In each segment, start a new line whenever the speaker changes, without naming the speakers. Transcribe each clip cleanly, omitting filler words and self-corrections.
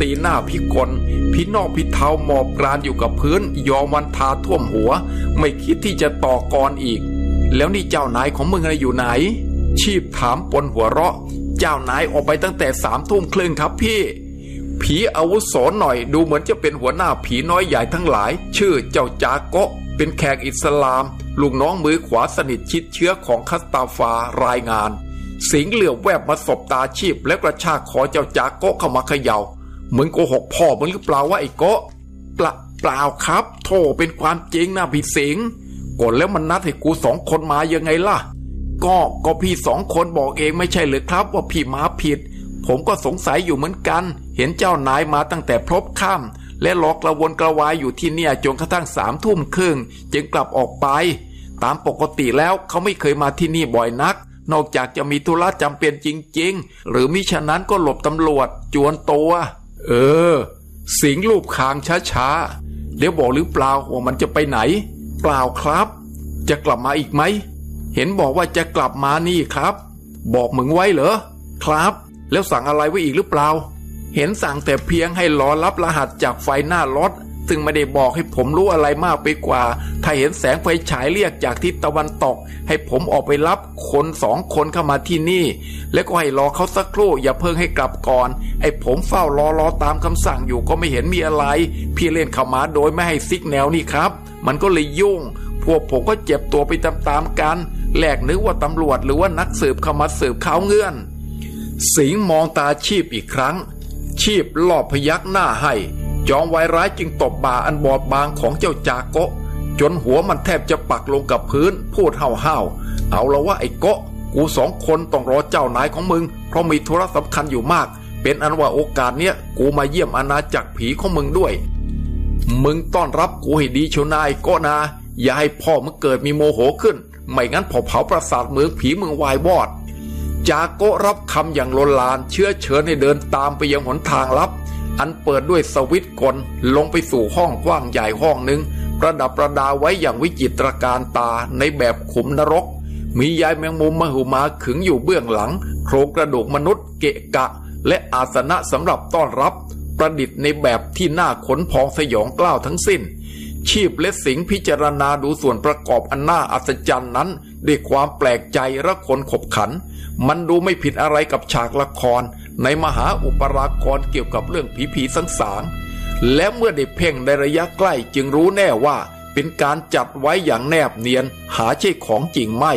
ตีหน้าพิกลพี่นอกพี่เทาหมอบกรานอยู่กับพื้นยอมวันทาท่วมหัวไม่คิดที่จะต่อกรอีกแล้วนี่เจ้านายของมึงอะไรอยู่ไหนชีพถามปนหัวเราะเจ้านายออกไปตั้งแต่3:30ครับพี่ผีอาวุโสหน่อยดูเหมือนจะเป็นหัวหน้าผีน้อยใหญ่ทั้งหลายชื่อเจ้าจาก็เป็นแขกอิสลามลูกน้องมือขวาสนิทชิดเชื้อของคัสตาฟารายงานสิงเหลือบแวบมาสบตาชีพและกระชากคอเจ้าจาก็เข้ามาเขย่ามึงโกหกพ่อมึงหรือเปล่าวะไอ้โกะเปล่าครับโธ่เป็นความจริงนะพี่สิงก่อนแล้วมันนัดให้กู2 คนมายังไงล่ะก็พี่2 คนบอกเองไม่ใช่หรือครับว่าพี่มาผิดผมก็สงสัยอยู่เหมือนกันเห็นเจ้านายมาตั้งแต่พลบค่ำและรอกระวนกระวายอยู่ที่เนี่ยจนกระทั่ง3:30จึงกลับออกไปตามปกติแล้วเขาไม่เคยมาที่นี่บ่อยนักนอกจากจะมีธุระจำเป็นจริงๆหรือมิฉะนั้นก็หลบตำรวจจวนตัวสิงลูบคางช้าๆเดี๋ยวบอกหรือเปล่าว่ามันจะไปไหนเปล่าครับจะกลับมาอีกไหมเห็นบอกว่าจะกลับมานี่ครับบอกมึงไว้เหรอครับแล้วสั่งอะไรไว้อีกหรือเปล่าเห็นสั่งแต่เพียงให้รอรับรหัสจากไฟหน้ารถซึ่งไม่ได้บอกให้ผมรู้อะไรมากไปกว่าถ้าเห็นแสงไฟฉายเรียกจากทิศตะวันตกให้ผมออกไปรับคน2 คนเข้ามาที่นี่แล้วก็ให้รอเขาสักครู่อย่าเพิ่งให้กลับก่อนไอ้ผมเฝ้ารอตามคำสั่งอยู่ก็ไม่เห็นมีอะไรพี่เล่นเข้ามาโดยไม่ให้ซิกแนวนี่ครับมันก็เลยยุ่งพวกผมก็เจ็บตัวไปตามๆกันแลกนึกว่าตำรวจหรือว่านักสืบเข้ามาสืบข่าวเงื่อนสิงมองตาชีพอีกครั้งชีพลอบพยักหน้าให้จอมวายร้ายจึงตบบ่าอันบอบบางของเจ้าจาก็จนหัวมันแทบจะปักลงกับพื้นพูดห้าวๆเอาละว่าไอ้โกะกู2 คนต้องรอเจ้านายของมึงเพราะมีธุระสำคัญอยู่มากเป็นอันว่าโอกาสเนี้ยกูมาเยี่ยมอาณาจักรผีของมึงด้วยมึงต้อนรับกูให้ดีเชียวนายโกะนะอย่าให้พ่อมึงเกิดมีโมโหขึ้นไม่งั้นพอเผาปราสาทเมืองผีมึงวายวอดจาก็รับคำอย่างโลนลานเชื้อเชิญให้เดินตามไปยังหนทางลับอันเปิดด้วยสวิตช์กลลงไปสู่ห้องกว้างใหญ่ห้องหนึ่งประดับประดาไว้อย่างวิจิตรการตาในแบบขุมนรกมียายแมงมุมมหึมาขึงอยู่เบื้องหลังโครงกระดูกมนุษย์เกะกะและอาสนะสำหรับต้อนรับประดิษฐ์ในแบบที่น่าขนพองสยองกล้าวทั้งสิ้นชีพและสิงพิจารณาดูส่วนประกอบอันน่าอัศจรรย์นั้นด้วยความแปลกใจและขนขบขันมันดูไม่ผิดอะไรกับฉากละครในมหาอุปรากรเกี่ยวกับเรื่องผีสางๆและเมื่อได้เพ่งในระยะใกล้จึงรู้แน่ว่าเป็นการจัดไว้อย่างแนบเนียนหาใช่ของจริงไม่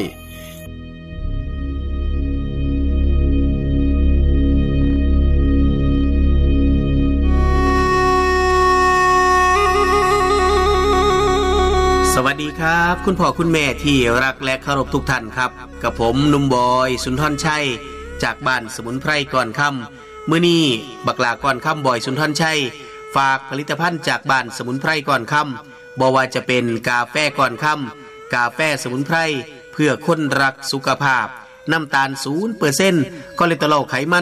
สวัสดีครับคุณพ่อคุณแม่ที่รักและเคารพทุกท่านครับกับผมหนุ่มบอยสุนทรชัยจากบ้านสมุนไพรก่อนค่ำมื้อนี้บักลาก่อนค่ำบอยสุนทรชัยฝากผลิตภัณฑ์จากบ้านสมุนไพรก่อนค่ำบ่ว่าจะเป็นกาแฟก่อนค่ำกาแฟสมุนไพรเพื่อคนรักสุขภาพน้ำตาล 0% คอเลสเตอรอลไขมัน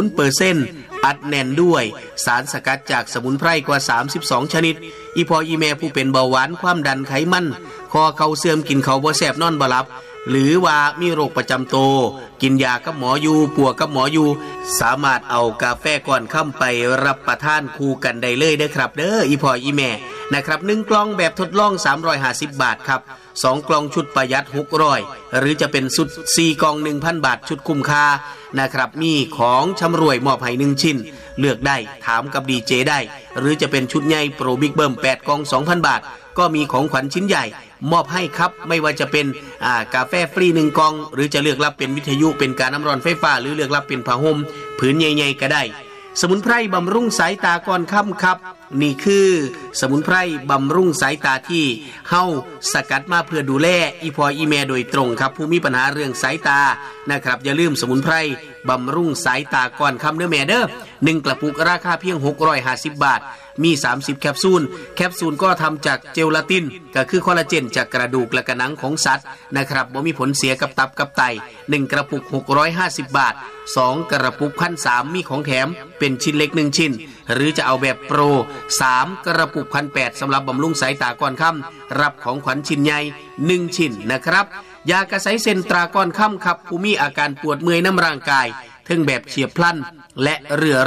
0% อัดแน่นด้วยสารสกัดจากสมุนไพรกว่า32ชนิดอีพออีแม่ผู้เป็นเบาหวานความดันไขมันคอเข่าเสื่อมกินข้าวบ่แซ่บนอนบ่หลับหรือว่ามีโรคประจำตัวกินยากับหมออยู่ปัวกับหมออยู่สามารถเอากาแฟก่อนค่ำไปรับประทานคู่กันได้เลยเด้อครับเด้ออีพออีแม่นะครับ1กล่องแบบทดลอง350 บาทครับ2 กล่องชุดประหยัด600หรือจะเป็นชุด4 กล่อง 1,000 บาทชุดคุ้มค่านะครับมีของชำรวยมอบให้1 ชิ้นเลือกได้ถามกับดีเจได้หรือจะเป็นชุดใหญ่โปรบิ๊กเบิ้ม8 กล่อง 2,000 บาทก็มีของขวัญชิ้นใหญ่มอบให้ครับไม่ว่าจะเป็นกาแฟฟรี1 กล่องหรือจะเลือกรับเป็นวิทยุเป็นการน้ำร้อนไฟฟ้าหรือเลือกรับเป็นผ้าห่มผืนใหญ่ๆก็ได้สมุนไพรบำรุงสายตาก่อนค่ำครับนี่คือสมุนไพรบำรุงสายตาที่เฮาสกัดมาเพื่อดูแลอีพออีแม่โดยตรงครับผู้มีปัญหาเรื่องสายตานะครับอย่าลืมสมุนไพรบำรุงสายตาก่อนค่ำเด้อแม่เด้อ1 กระปุกราคาเพียง650 บาทมี30 แคปซูลก็ทำจากเจลาตินก็คือคอลลาเจนจากกระดูกและกระหนังของสัตว์นะครับบ่มีผลเสียกับตับกับไต1 กระปุก650 บาท2 กระปุก 1,300 มีของแถมเป็นชิ้นเล็ก1 ชิ้นหรือจะเอาแบบโปร3 กระปุก 1,800 สำหรับบำรุงสายตาก่อนค่ำรับของขวัญชิ้นใหญ่1 ชิ้นนะครับยากระใสเซนตราก่อนค่ำครับผู้มีอาการปวดเมื่อยน้ำร่างกายทั้งแบบเฉียบพลันและเรื้อรัง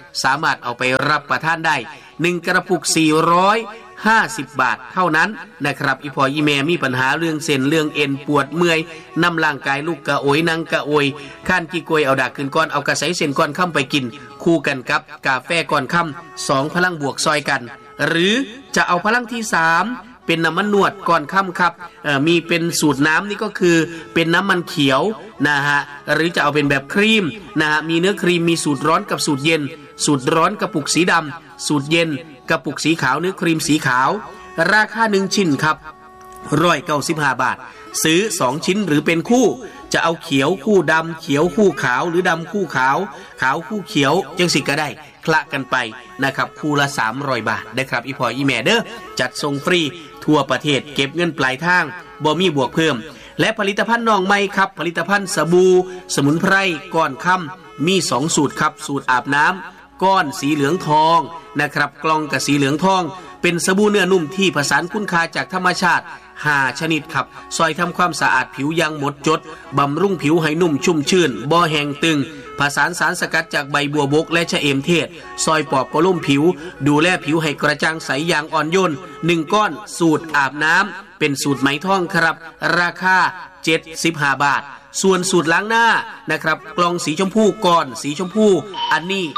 สามารถเอาไปรับประทานได้1กระปุก450 บาทเท่านั้นนะครับอีพออีแม่มีปัญหาเรื่องเส้นเรื่องเอ็นปวดเมื่อยนำร่างกายลูกกระโอยนั่งกระโอยข้านกี่กวยเอาดากขึ้นก้อนเอากระใสเส้นก้อนค่ำไปกินคู่กันกับกาแฟก้อนค่ำ2พลังบวกซอยกันหรือจะเอาพลังที่3เป็นน้ำมันนวดก่อนค่ำครับมีเป็นสูตรน้ำนี่ก็คือเป็นน้ำมันเขียวนะฮะหรือจะเอาเป็นแบบครีมนะฮะมีเนื้อครีมมีสูตรร้อนกับสูตรเย็นสูตรร้อนกระปุกสีดำสูตรเย็นกระปุกสีขาวเนื้อครีมสีขาวราคา1ชิ้นครับ195 บาทซื้อ2ชิ้นหรือเป็นคู่จะเอาเขียวคู่ดำเขียวคู่ขาวหรือดำคู่ขาวขาวคู่เขียวจังสิก็ได้คละกันไปนะครับคู่ละ300 บาทนะครับอีพออีแม่เด้อจัดส่งฟรีทั่วประเทศเก็บเงินปลายทางบ่มีบวกเพิ่มและผลิตภัณฑ์น้องใหม่ครับผลิตภัณฑ์สบู่สมุนไพรก้อนค่ำมี2สูตรครับสูตรอาบน้ำก้อนสีเหลืองทองนะครับกล่องกับสีเหลืองทองเป็นสบู่เนื้อนุ่มที่ผสานคุณค่าจากธรรมชาติ5ชนิดครับซอยทำความสะอาดผิวอย่างหมดจดบำรุงผิวให้นุ่มชุ่มชื่นบ่แห้งตึงผสานสารสกัดจากใบบัวบกและชะเอมเทศซอยปอบประโลมผิวดูแลผิวให้กระจ่างใสอย่างอ่อนโยน1ก้อนสูตรอาบน้ำเป็นสูตรไหมทองครับราคา75 บาทส่วนสูตรล้างหน้านะครับกล่องสีชมพูก้อนสีชมพูอันนี้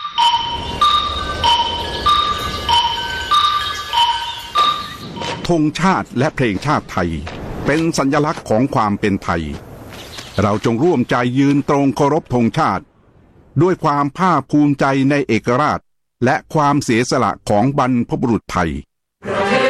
ธงชาติและเพลงชาติไทยเป็นสัญลักษณ์ของความเป็นไทยเราจงร่วมใจยืนตรงเคารพธงชาติด้วยความภาคภูมิใจในเอกราชและความเสียสละของบรรพบุรุษไทย